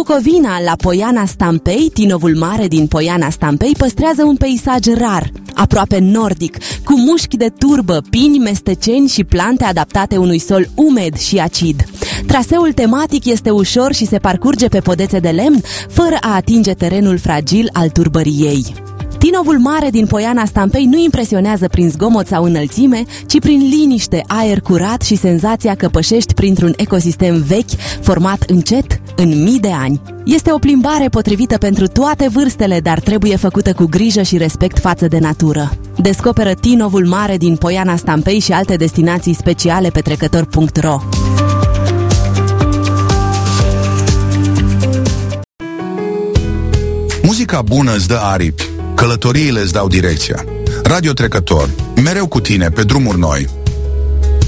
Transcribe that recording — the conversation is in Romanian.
Bucovina, la Poiana Stampei, Tinovul Mare din Poiana Stampei, păstrează un peisaj rar, aproape nordic, cu mușchi de turbă, pini, mesteceni și plante adaptate unui sol umed și acid. Traseul tematic este ușor și se parcurge pe podețe de lemn, fără a atinge terenul fragil al turbăriei. Tinovul Mare din Poiana Stampei nu impresionează prin zgomot sau înălțime, ci prin liniște, aer curat și senzația că pășești printr-un ecosistem vechi, format încet în mii de ani. Este o plimbare potrivită pentru toate vârstele, dar trebuie făcută cu grijă și respect față de natură. Descoperă Tinovul Mare din Poiana Stampei și alte destinații speciale pe trecător.ro. Muzica bună îți dă aripi, călătoriile îți dau direcția. Radio Trecător, mereu cu tine pe drumuri noi.